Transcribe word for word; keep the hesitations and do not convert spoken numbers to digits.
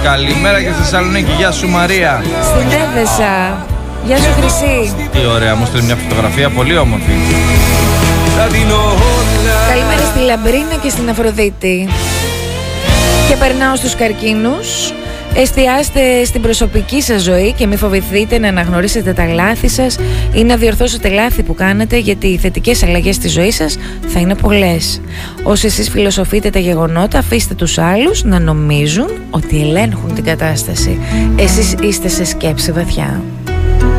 Καλημέρα και στη Θεσσαλονίκη. Γεια σου Μαρία. Στην Έβεσσα. Γεια σου Χρυσή. Τι ωραία, μου στείλει μια φωτογραφία πολύ όμορφη. Καλημέρα στη Λαμπρίνα και στην Αφροδίτη. Και περνάω στους καρκίνους. Εστιάστε στην προσωπική σας ζωή και μην φοβηθείτε να αναγνωρίσετε τα λάθη σας ή να διορθώσετε λάθη που κάνετε, γιατί οι θετικές αλλαγές στη ζωή σας θα είναι πολλές. Όσοι εσείς φιλοσοφείτε τα γεγονότα, αφήστε τους άλλους να νομίζουν ότι ελέγχουν την κατάσταση. Εσείς είστε σε σκέψη βαθιά.